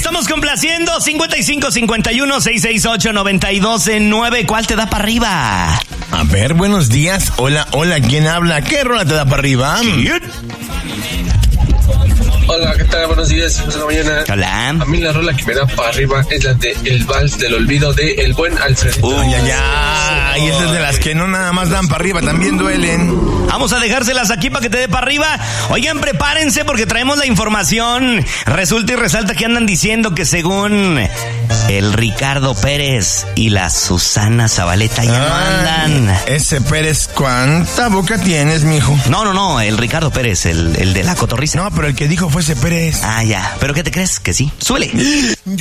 estamos complaciendo. 5551-668-9209. ¿Cuál te da para arriba? A ver, buenos días. Hola, ¿quién habla? ¿Qué rola te da para arriba? Hola, ¿qué tal? Buenos días, hijos de la mañana. Hola. A mí la rola que me da para arriba es la de El Vals del Olvido de El Buen Alfredito. Y esas es de las que no nada más dan para arriba, también duelen. Vamos a dejárselas aquí para que te dé para arriba. Oigan, prepárense porque traemos la información. Resulta y resalta que andan diciendo que según el Ricardo Pérez y la Susana Zabaleta ya no andan. Ese Pérez, ¿cuánta boca tienes, mijo? No, el Ricardo Pérez, el de la cotorriza. No, pero el que dijo fue ese Pérez. Ah, ya. ¿Pero qué te crees? Que sí. ¡Súbele!